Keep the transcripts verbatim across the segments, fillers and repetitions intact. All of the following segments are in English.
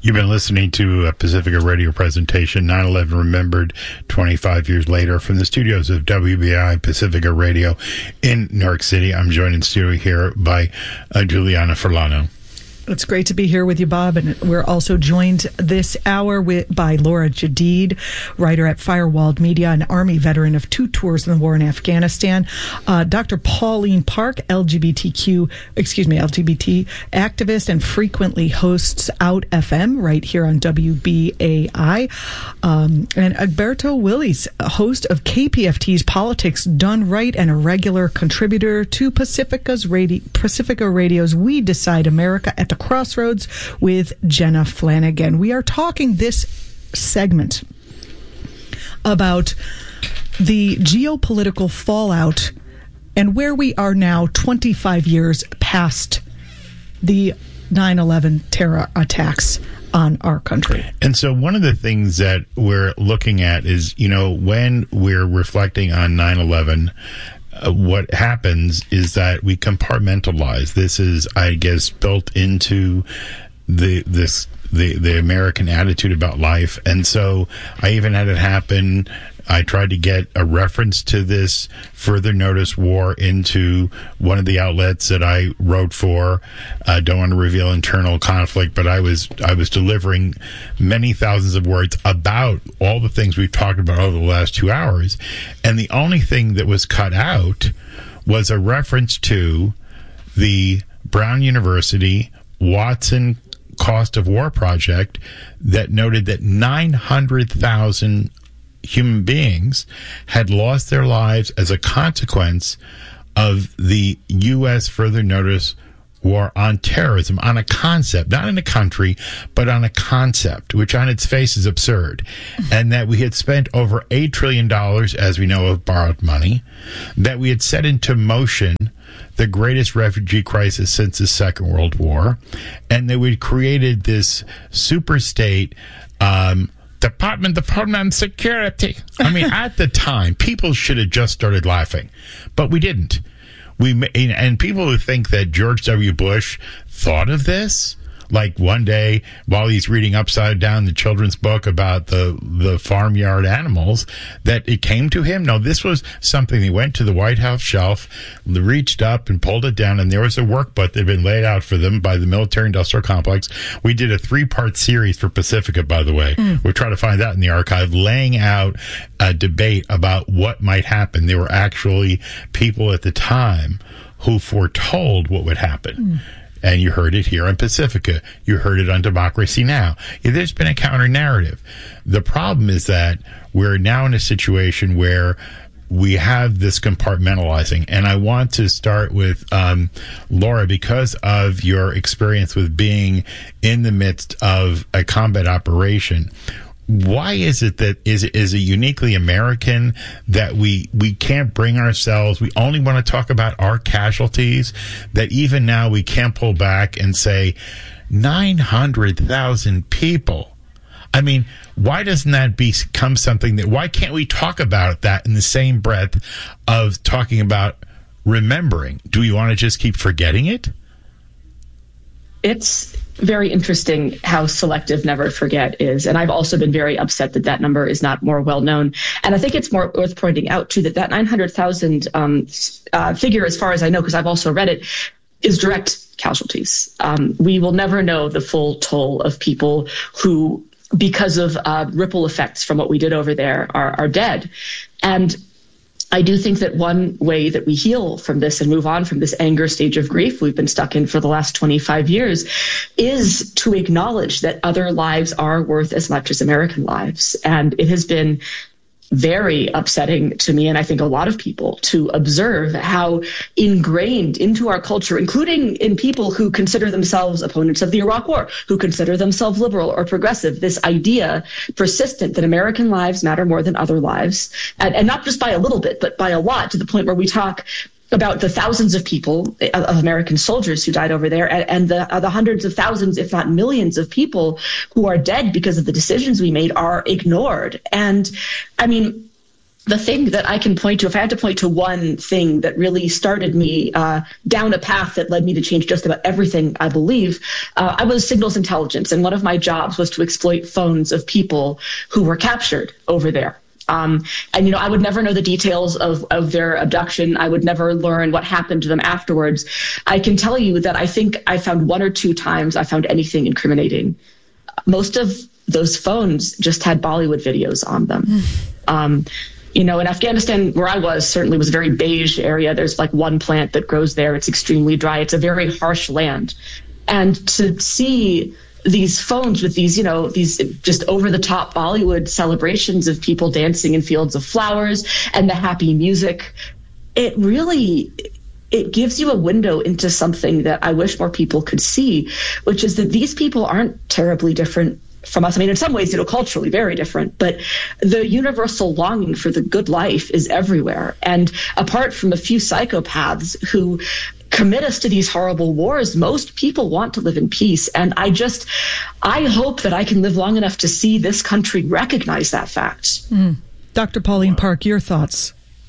You've been listening to a Pacifica Radio presentation, nine eleven Remembered, twenty-five years later, from the studios of W B I Pacifica Radio in New York City. I'm joined in studio here by uh, Juliana Furlano. It's great to be here with you, Bob. And we're also joined this hour with, by Laura Jadid, writer at Firewalled Media, an Army veteran of two tours in the war in Afghanistan. Uh, Doctor Pauline Park, L G B T Q, excuse me, L G B T activist and frequently hosts Out F M right here on W B A I. Um, and Alberto Willis, host of K P F T's Politics Done Right and a regular contributor to Pacifica's radio, Pacifica Radio's We Decide America at the Crossroads with Jenna Flanagan. We are talking this segment about the geopolitical fallout and where we are now twenty-five years past the nine eleven terror attacks on our country. And so one of the things that we're looking at is, you know, when we're reflecting on nine eleven, Uh, what happens is that we compartmentalize. This is, I guess, built into the this the the American attitude about life. And so I even had it happen. I tried to get a reference to this Further Notice War into one of the outlets that I wrote for. I uh, don't want to reveal internal conflict, but I was I was delivering many thousands of words about all the things we've talked about over the last two hours. And the only thing that was cut out was a reference to the Brown University Watson Cost of War project that noted that nine hundred thousand human beings had lost their lives as a consequence of the U S Further Notice War on terrorism, on a concept, not in a country, but on a concept, which on its face is absurd. And that we had spent over eight trillion dollars, as we know, of borrowed money, that we had set into motion the greatest refugee crisis since the Second World War, and that we'd created this super state, um, Department of Homeland Security. I mean, at the time, people should have just started laughing, but we didn't. We and people who think that George W. Bush thought of this, like one day while he's reading Upside Down, the children's book about the the farmyard animals, that it came to him. No, this was something he went to the White House shelf, reached up and pulled it down, and there was a workbook that had been laid out for them by the military-industrial complex. We did a three-part series for Pacifica, by the way. Mm. We're trying to find that in the archive, laying out a debate about what might happen. There were actually people at the time who foretold what would happen. Mm. And you heard it here on Pacifica. You heard it on Democracy Now! There's been a counter-narrative. The problem is that we're now in a situation where we have this compartmentalizing. And I want to start with um, Laura, because of your experience with being in the midst of a combat operation. Why is it that is it, is it uniquely American that we we can't bring ourselves, we only want to talk about our casualties, that even now we can't pull back and say nine hundred thousand people? I mean, why doesn't that become something that, why can't we talk about that in the same breath of talking about remembering? Do we want to just keep forgetting it? It's very interesting how selective Never Forget is. And I've also been very upset that that number is not more well known. And I think it's more worth pointing out, too, that that nine hundred thousand um, uh, figure, as far as I know, because I've also read it, is direct casualties. Um, we will never know the full toll of people who, because of uh, ripple effects from what we did over there, are, are dead. And I do think that one way that we heal from this and move on from this anger stage of grief we've been stuck in for the last twenty-five years is to acknowledge that other lives are worth as much as American lives. And it has been very upsetting to me, and I think a lot of people, to observe how ingrained into our culture, including in people who consider themselves opponents of the Iraq War, who consider themselves liberal or progressive, this idea persistent that American lives matter more than other lives, and, and not just by a little bit, but by a lot, to the point where we talk about the thousands of people, of American soldiers who died over there, and, and the, uh, the hundreds of thousands, if not millions of people who are dead because of the decisions we made, are ignored. And I mean, the thing that I can point to, if I had to point to one thing that really started me uh, down a path that led me to change just about everything I believe, uh, I was signals intelligence. And one of my jobs was to exploit phones of people who were captured over there. Um, and, you know, I would never know the details of, of their abduction. I would never learn what happened to them afterwards. I can tell you that I think I found one or two times I found anything incriminating. Most of those phones just had Bollywood videos on them. um, You know, in Afghanistan, where I was, certainly was a very beige area. There's like one plant that grows there. It's extremely dry. It's a very harsh land. And to see these phones with these, you know, these just over-the-top Bollywood celebrations of people dancing in fields of flowers and the happy music, it really, it gives you a window into something that I wish more people could see, which is that these people aren't terribly different from us. I mean, in some ways, you know, culturally very different, but the universal longing for the good life is everywhere. And apart from a few psychopaths who commit us to these horrible wars, most people want to live in peace. And I just, I hope that I can live long enough to see this country recognize that fact. Mm. Doctor Pauline Park, your thoughts?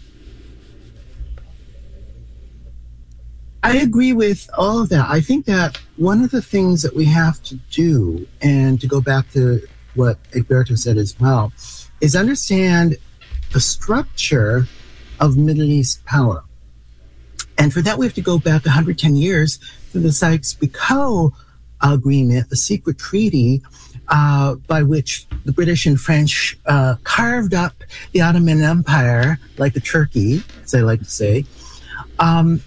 I agree with all of that. I think that one of the things that we have to do, and to go back to what Egberto said as well, is understand the structure of Middle East power. And for that, we have to go back one hundred ten years to the Sykes-Picot Agreement, the secret treaty uh, by which the British and French uh, carved up the Ottoman Empire like a turkey, as I like to say. Um,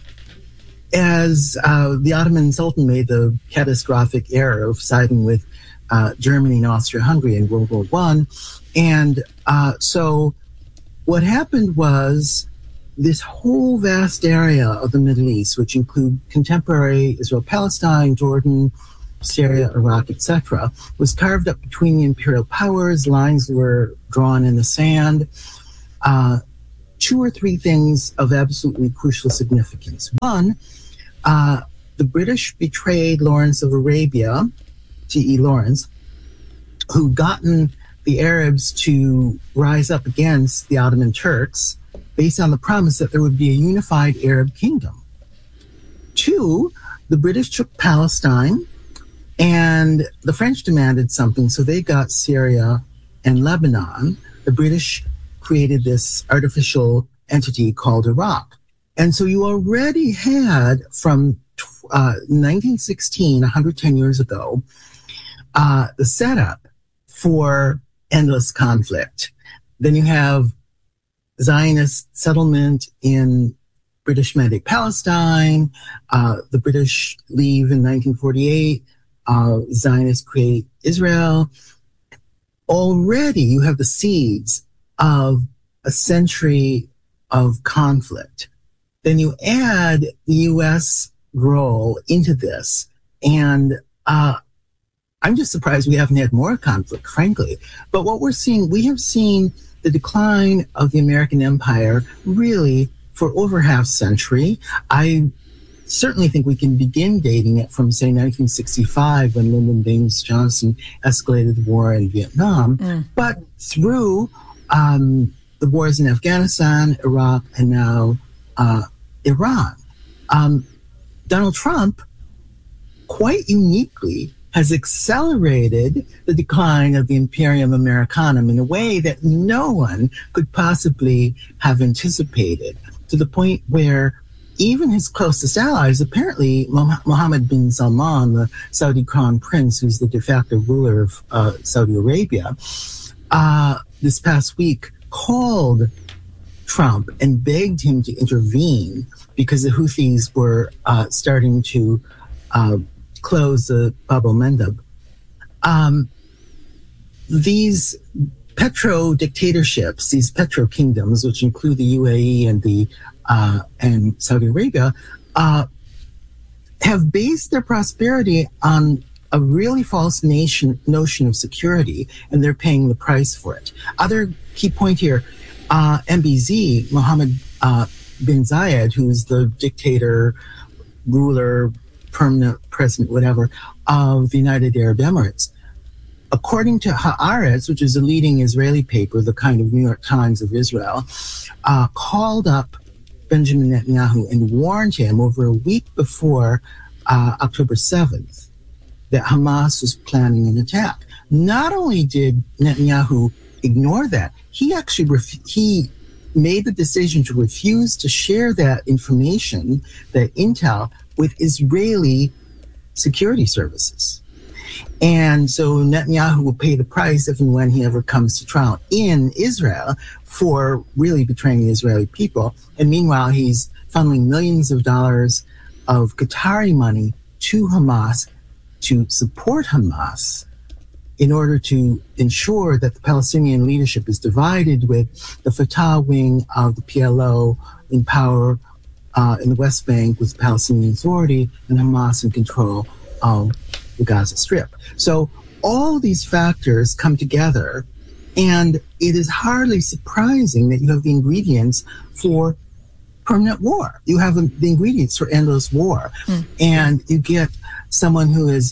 as uh, the Ottoman Sultan made the catastrophic error of siding with uh, Germany and Austria-Hungary in World War One. And uh, so what happened was this whole vast area of the Middle East, which include contemporary Israel-Palestine, Jordan, Syria, Iraq, et cetera, was carved up between the imperial powers. Lines were drawn in the sand. Uh, two or three things of absolutely crucial significance. One, uh, the British betrayed Lawrence of Arabia, T E Lawrence, who'd gotten the Arabs to rise up against the Ottoman Turks based on the promise that there would be a unified Arab kingdom. Two, the British took Palestine, and the French demanded something, so they got Syria and Lebanon. The British created this artificial entity called Iraq. And so you already had, from uh, nineteen sixteen, one hundred ten years ago, uh, the setup for endless conflict. Then you have Zionist settlement in British Mandate Palestine. Uh, the British leave in nineteen forty-eight. Uh, Zionists create Israel. Already you have the seeds of a century of conflict. Then you add the U S role into this, and uh, I'm just surprised we haven't had more conflict, frankly. But what we're seeing, we have seen the decline of the American empire really for over half century. I certainly think we can begin dating it from, say, nineteen sixty-five, when Lyndon Baines Johnson escalated the war in Vietnam. Mm. But through um, the wars in Afghanistan, Iraq, and now uh, Iran, um, Donald Trump, quite uniquely, has accelerated the decline of the Imperium Americanum in a way that no one could possibly have anticipated, to the point where even his closest allies, apparently Mohammed bin Salman, the Saudi crown prince, who's the de facto ruler of uh, Saudi Arabia, uh, this past week called Trump and begged him to intervene because the Houthis were uh, starting to uh, close the Bab el-Mandeb. Um, these petro dictatorships, these petro kingdoms, which include the U A E and the uh, and Saudi Arabia, uh, have based their prosperity on a really false nation, notion of security, and they're paying the price for it. Other key point here, uh, M B Z, Mohammed uh, bin Zayed, who's the dictator, ruler, permanent president, whatever, of the United Arab Emirates, according to Haaretz, which is a leading Israeli paper, the kind of New York Times of Israel, uh, called up Benjamin Netanyahu and warned him over a week before uh, October seventh that Hamas was planning an attack. Not only did Netanyahu ignore that, he actually ref- he made the decision to refuse to share that information, that intel, with Israeli security services. And so Netanyahu will pay the price if and when he ever comes to trial in Israel for really betraying the Israeli people. And meanwhile, he's funneling millions of dollars of Qatari money to Hamas to support Hamas in order to ensure that the Palestinian leadership is divided with the Fatah wing of the P L O in power uh, in the West Bank with the Palestinian Authority and Hamas in control of the Gaza Strip. So all these factors come together, and it is hardly surprising that you have the ingredients for permanent war. You have the ingredients for endless war. Mm. And you get someone who is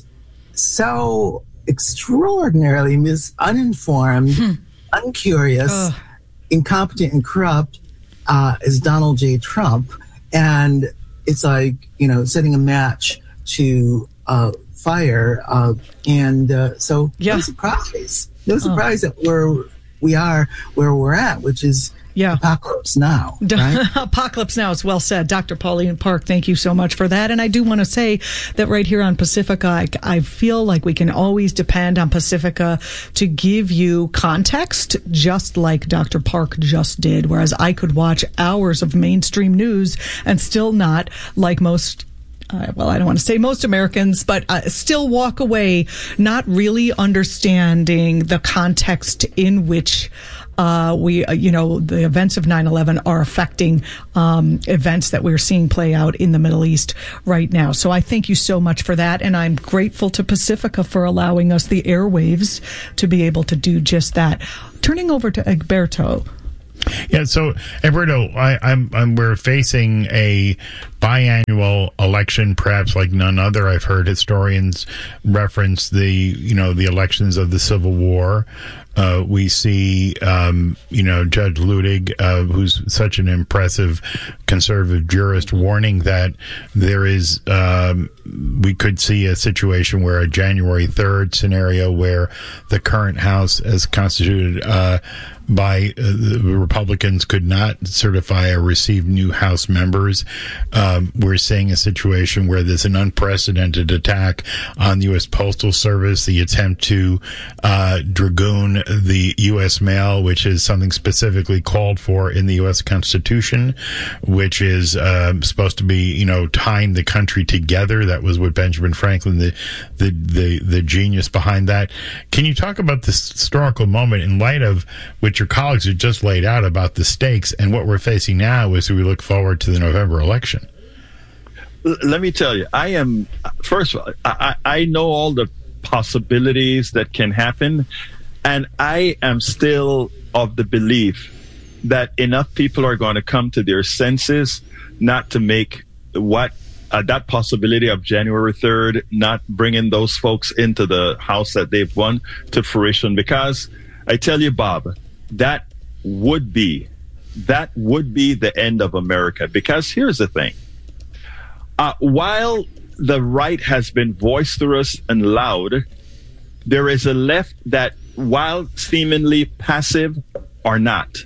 so extraordinarily mis- uninformed, hmm. uncurious, Ugh. incompetent, and corrupt uh, as Donald J. Trump. And it's like, you know, setting a match to uh, fire. Uh, and uh, so yeah. no surprise. No surprise oh. that we're, we are where we're at, which is yeah. apocalypse now. Right? Apocalypse now. It's well said. Doctor Pauline Park, thank you so much for that. And I do want to say that right here on Pacifica, I, I feel like we can always depend on Pacifica to give you context, just like Doctor Park just did, whereas I could watch hours of mainstream news and still not, like most Uh, well, I don't want to say most Americans, but uh, still walk away not really understanding the context in which uh, we, uh, you know, the events of nine eleven are affecting um, events that we're seeing play out in the Middle East right now. So I thank you so much for that. And I'm grateful to Pacifica for allowing us the airwaves to be able to do just that. Turning over to Egberto. Yeah, so Egberto, I, I'm, I'm, we're facing a biannual election, perhaps like none other. I've heard historians reference the, you know, the elections of the Civil War. Uh, we see, um, you know, Judge Luttig, uh, who's such an impressive conservative jurist, warning that there is, um, we could see a situation where a January third scenario where the current House, as constituted, uh, by uh, the Republicans, could not certify or receive new House members. Um, we're seeing a situation where there's an unprecedented attack on the U S Postal Service, the attempt to uh, dragoon the U S mail, which is something specifically called for in the U S Constitution, which is uh, supposed to be, you know, tying the country together. That was what Benjamin Franklin, the, the, the, the genius behind that. Can you talk about this historical moment in light of which your colleagues have just laid out about the stakes and what we're facing now as we look forward to the November election? Let me tell you, I am, first of all, I, I know all the possibilities that can happen, and I am still of the belief that enough people are going to come to their senses not to make what uh, that possibility of January third, not bringing those folks into the House that they've won to fruition. Because I tell you, Bob, that would be, that would be the end of America. Because here's the thing. Uh, while the right has been boisterous and loud, there is a left that, while seemingly passive, are not.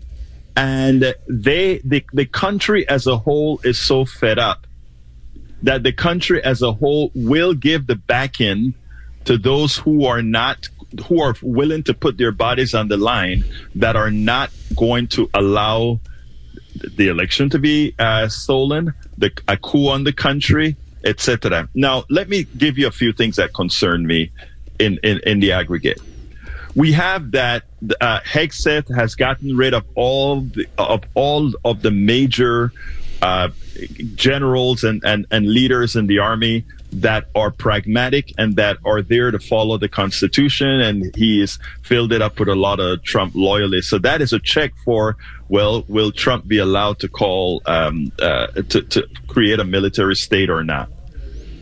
And they, the, the country as a whole is so fed up that the country as a whole will give the back end to those who are not, who are willing to put their bodies on the line, that are not going to allow the election to be uh, stolen, the, a coup on the country, et cetera. Now, let me give you a few things that concern me in, in, in the aggregate. We have that uh, Hegseth has gotten rid of all the, of all of the major uh, generals and, and, and leaders in the army that are pragmatic and that are there to follow the Constitution, and he has filled it up with a lot of Trump loyalists. So that is a check for, well, will Trump be allowed to call um, uh, to, to create a military state or not?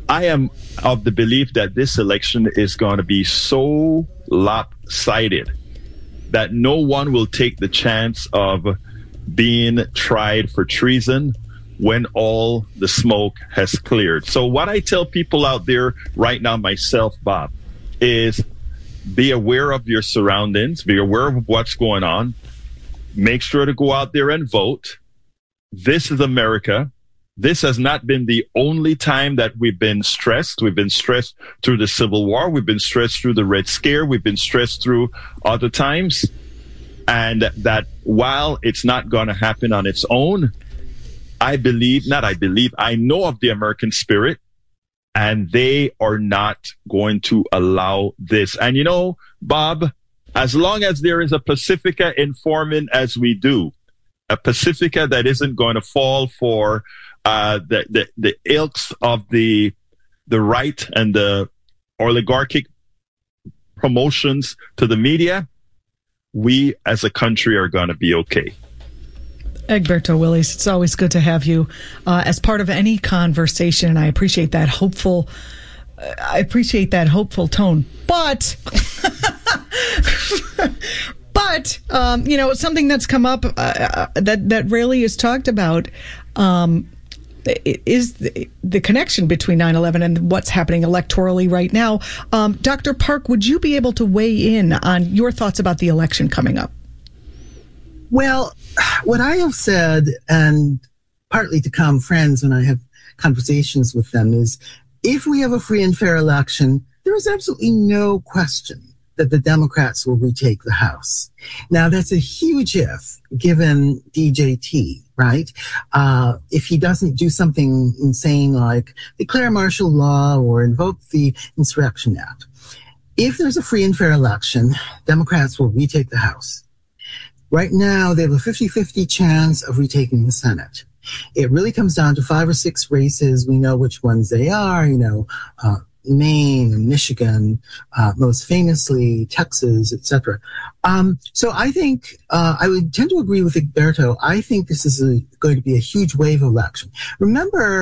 I am of the belief that this election is going to be so lopsided that no one will take the chance of being tried for treason when all the smoke has cleared. So what I tell people out there right now, myself, Bob, is be aware of your surroundings, be aware of what's going on, make sure to go out there and vote. This is America. This has not been the only time that we've been stressed. We've been stressed through the Civil War. We've been stressed through the Red Scare. We've been stressed through other times. And that while it's not going to happen on its own, I believe, not I believe, I know of the American spirit, and they are not going to allow this. And you know, Bob, as long as there is a Pacifica informing as we do, a Pacifica that isn't going to fall for uh, the, the, the ilks of the, the right and the oligarchic promotions to the media, we as a country are going to be okay. Egberto Willies, it's always good to have you uh, as part of any conversation, and I appreciate that hopeful. Uh, I appreciate that hopeful tone, but, but um, you know, something that's come up uh, that that rarely is talked about um, is the, the connection between nine eleven and what's happening electorally right now. Um, Doctor Park, would you be able to weigh in on your thoughts about the election coming up? Well, what I have said, and partly to calm friends when I have conversations with them, is if we have a free and fair election, there is absolutely no question that the Democrats will retake the House. Now, that's a huge if, given D J T, right? Uh, if he doesn't do something insane like declare martial law or invoke the Insurrection Act. If there's a free and fair election, Democrats will retake the House. Right now, they have a fifty-fifty chance of retaking the Senate. It really comes down to five or six races. We know which ones they are, you know, uh, Maine and Michigan, uh, most famously Texas, et cetera. Um, so I think uh, I would tend to agree with Egberto. I think this is a, going to be a huge wave election. Remember,